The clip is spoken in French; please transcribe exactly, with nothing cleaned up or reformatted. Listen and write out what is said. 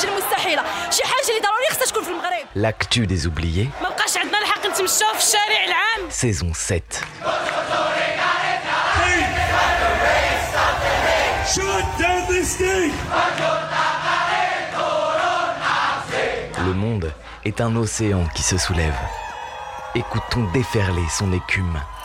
الحاجه المستحيله، شي حاجه اللي ضروري خصها تكون في المغرب. L'actu des oubliés. ما بقاش عندنا الحق نتمشاو في الشارع العام. Saison sept. Shut down this thing! Le monde est un océan qui se soulève. Écoutons déferler son écume.